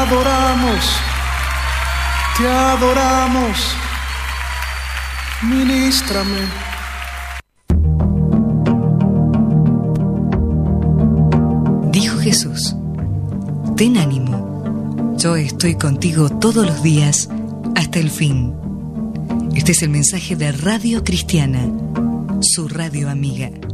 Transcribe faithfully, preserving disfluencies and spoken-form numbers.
adoramos, te adoramos, ministrame. Dijo Jesús: ten ánimo, yo estoy contigo todos los días hasta el fin. Este es el mensaje de Radio Cristiana, su radio amiga.